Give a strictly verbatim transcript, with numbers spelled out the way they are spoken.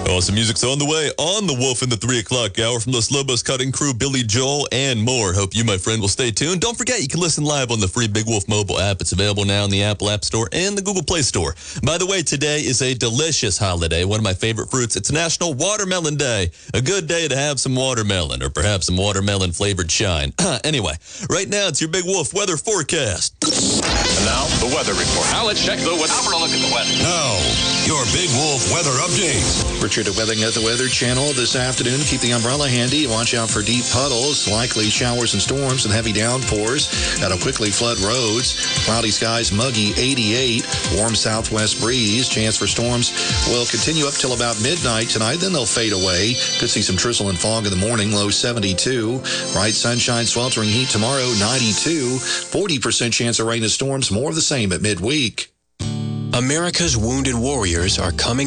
Awesome music's on the way on the Wolf in the three o'clock hour from Los Lobos Cutting Crew, Billy Joel, and more. Hope you, my friend, will stay tuned. Don't forget, you can listen live on the free Big Wolf mobile app. It's available now in the Apple App Store and the Google Play Store. By the way, today is a delicious holiday, one of my favorite fruits. It's National Watermelon Day. A good day to have some watermelon, or perhaps some watermelon-flavored shine. Anyway, right now, it's your Big Wolf weather forecast. And now, the weather report. Now, let's check the weather. Now for a look at the weather. Now, your Big Wolf weather update. Richard Weathing at the Weather Channel this afternoon. Keep the umbrella handy. Watch out for deep puddles, likely showers and storms and heavy downpours that'll quickly flood roads. Cloudy skies, muggy eighty-eight. Warm southwest breeze. Chance for storms will continue up till about midnight tonight. Then they'll fade away. Could see some drizzle and fog in the morning. Low seventy-two. Bright sunshine, sweltering heat tomorrow, ninety-two. forty percent chance of rain and storms. More of the same at midweek. America's wounded warriors are coming